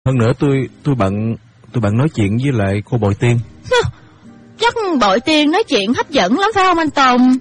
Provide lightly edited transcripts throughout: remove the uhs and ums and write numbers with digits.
Hơn nữa tôi bận nói chuyện với lại cô Bội Tiên. Chắc Bội Tiên nói chuyện hấp dẫn lắm phải không anh Tùng?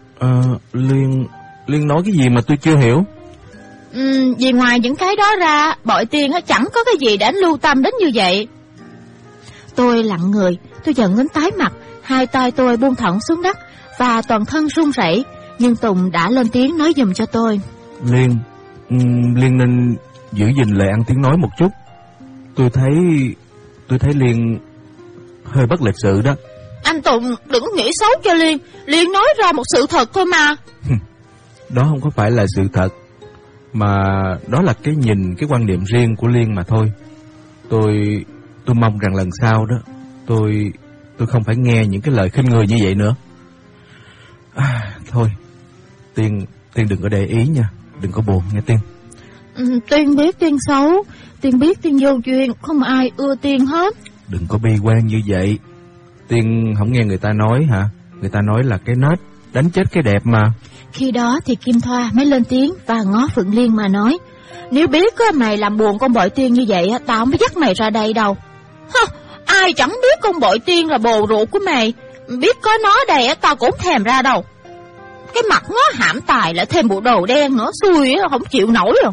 Liên nói cái gì mà tôi chưa hiểu. Vì ngoài những cái đó ra, Bội Tiên chẳng có cái gì để anh lưu tâm đến như vậy. Tôi lặng người, tôi giận đến tái mặt, hai tay tôi buông thõng xuống đất và toàn thân run rẩy. Nhưng Tùng đã lên tiếng nói giùm cho tôi. Liên nên giữ gìn lời ăn tiếng nói một chút. Tôi thấy Liên hơi bất lịch sự đó. Anh Tùng đừng có nghĩ xấu cho Liên. Liên nói ra một sự thật thôi mà. Đó không có phải là sự thật, mà đó là cái nhìn, cái quan điểm riêng của Liên mà thôi. Tôi mong rằng lần sau đó tôi không phải nghe những cái lời khinh người như vậy nữa. Thôi Tiên đừng có để ý nha, đừng có buồn nghe Tiên. Tiên biết Tiên xấu, Tiên biết Tiên vô duyên, không ai ưa Tiên hết. Đừng có bi quan như vậy. Tiên không nghe người ta nói hả? Người ta nói là cái nết đánh chết cái đẹp mà. Khi đó thì Kim Thoa mới lên tiếng và ngó Phượng Liên mà nói: nếu biết mày làm buồn con Bội Tiên như vậy, tao không dắt mày ra đây đâu. Ai chẳng biết con Bội Tiên là bồ ruột của mày. Biết có nó đây tao cũng thèm ra đâu. Cái mặt nó hãm tài lại thêm bộ đồ đen nữa, xui không chịu nổi rồi.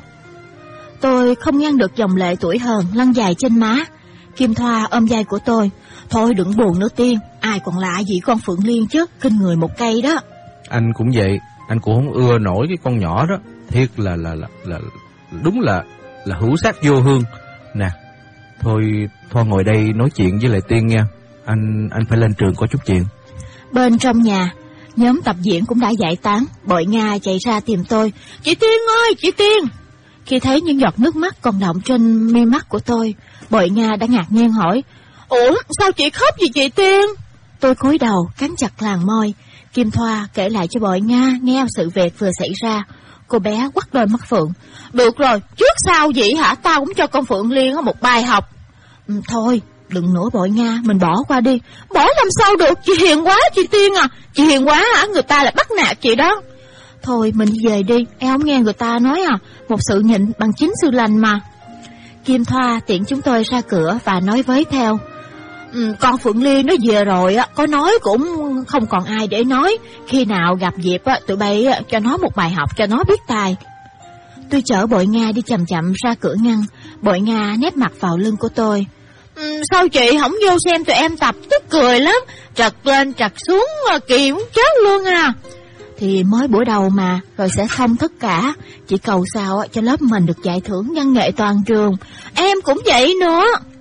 Tôi không ngăn được dòng lệ tuổi hờn lăn dài trên má. Kim Thoa ôm vai của tôi: thôi đừng buồn nữa Tiên, ai còn lạ gì con Phượng Liên chứ, khinh người một cây đó. Anh cũng vậy, anh cũng không ưa nổi cái con nhỏ đó. Thiệt là đúng là hữu sát vô hương. Nè, thôi ngồi đây nói chuyện với lại Tiên nha. Anh phải lên trường có chút chuyện. Bên trong nhà, nhóm tập diễn cũng đã giải tán. Bội Nga chạy ra tìm tôi: chị Tiên ơi, chị Tiên. Khi thấy những giọt nước mắt còn đọng trên mi mắt của tôi, Bội Nga đã ngạc nhiên hỏi: ủa sao chị khóc vậy chị Tiên? Tôi cúi đầu cắn chặt làn môi. Kim Thoa kể lại cho Bội Nga nghe sự việc vừa xảy ra. Cô bé quắt đôi mắt phượng: được rồi, trước sau vậy hả, tao cũng cho con Phượng Liên một bài học. Thôi đừng nữa Bội Nga, mình bỏ qua đi. Bỏ làm sao được, chị hiền quá chị Tiên à. Chị hiền quá hả, người ta lại bắt nạt chị đó. Thôi mình về đi, em không nghe người ta nói à, một sự nhịn bằng 9 sự lành mà. Kim Thoa tiễn chúng tôi ra cửa và nói với theo: con Phượng Liên nó về rồi có nói cũng không còn ai để nói. Khi nào gặp dịp tụi bay cho nó một bài học cho nó biết tài. Tôi chở Bội Nga đi chậm chậm ra cửa ngăn. Bội Nga nép mặt vào lưng của tôi: sao chị không vô xem tụi em tập, tức cười lắm, trật lên trật xuống kỳ muốn chết luôn à. Thì mới buổi đầu mà, rồi sẽ xong tất cả. Chỉ cầu sao cho lớp mình được giải thưởng văn nghệ toàn trường. Em cũng vậy nữa.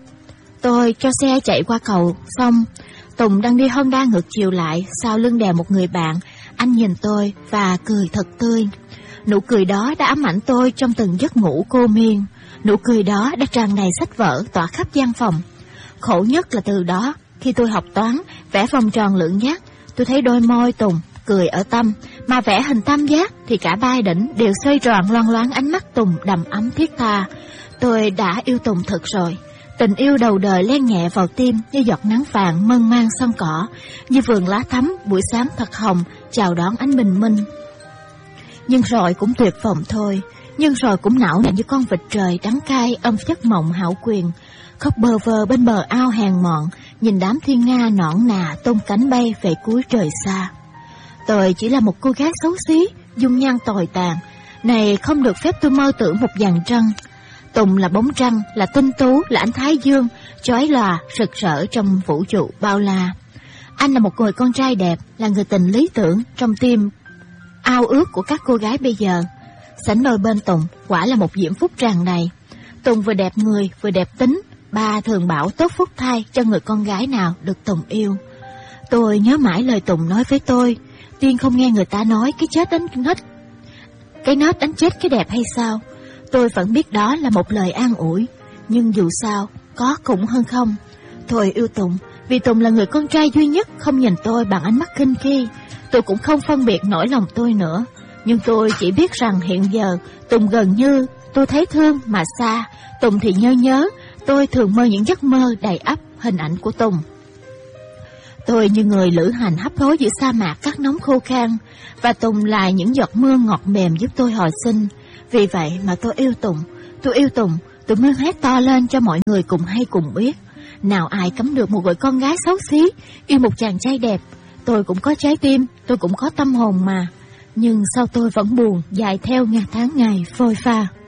Tôi cho xe chạy qua cầu xong, Tùng đang đi Honda ngược chiều lại, sau lưng đèo một người bạn. Anh nhìn tôi và cười thật tươi. Nụ cười đó đã ám ảnh tôi trong từng giấc ngủ cô miên. Nụ cười đó đã tràn đầy sách vở tỏa khắp gian phòng. Khổ nhất là từ đó, khi tôi học toán, vẽ vòng tròn lượng giác, tôi thấy đôi môi Tùng cười ở tâm, mà vẽ hình tam giác thì cả ba đỉnh đều xoay tròn loang loáng ánh mắt Tùng đầm ấm thiết tha. Tôi đã yêu Tùng thật rồi. Tình yêu đầu đời len nhẹ vào tim như giọt nắng vàng mơn man sân cỏ, như vườn lá thắm buổi sáng thật hồng chào đón ánh bình minh. Nhưng rồi cũng tuyệt vọng thôi, nhưng rồi cũng não nề như con vịt trời đắng cay ôm giấc mộng hão quyền, khóc bơ vơ bên bờ ao hèn mọn, nhìn đám thiên nga nõn nà tung cánh bay về cuối trời xa. Tôi chỉ là một cô gái xấu xí, dung nhan tồi tàn, này không được phép tôi mơ tưởng một vầng trăng. Tùng là bóng trăng, là tinh tú, là ánh thái dương, chói lòa, rực rỡ trong vũ trụ bao la. Anh là một người con trai đẹp, là người tình lý tưởng trong tim ao ước của các cô gái bây giờ. Sánh đôi bên Tùng quả là một diễm phúc tràn đầy. Tùng vừa đẹp người, vừa đẹp tính. Ba thường bảo tốt phúc thay cho người con gái nào được Tùng yêu. Tôi nhớ mãi lời Tùng nói với tôi: Tiên không nghe người ta nói cái nết đánh chết cái đẹp hay sao? Tôi vẫn biết đó là một lời an ủi, nhưng dù sao, có cũng hơn không. Tôi yêu Tùng, vì Tùng là người con trai duy nhất không nhìn tôi bằng ánh mắt khinh khi. Tôi cũng không phân biệt nỗi lòng tôi nữa. Nhưng tôi chỉ biết rằng hiện giờ, Tùng gần như tôi thấy thương mà xa. Tùng thì nhớ, tôi thường mơ những giấc mơ đầy ắp hình ảnh của Tùng. Tôi như người lữ hành hấp hối giữa sa mạc cát nóng khô khan, và Tùng là những giọt mưa ngọt mềm giúp tôi hồi sinh. Vì vậy mà tôi yêu Tùng. Tôi yêu Tùng Tôi muốn hét to lên cho mọi người cùng hay cùng biết. Nào ai cấm được một người con gái xấu xí yêu một chàng trai đẹp. Tôi cũng có trái tim, tôi cũng có tâm hồn mà. Nhưng sao tôi vẫn buồn dài theo ngày tháng ngày phôi pha.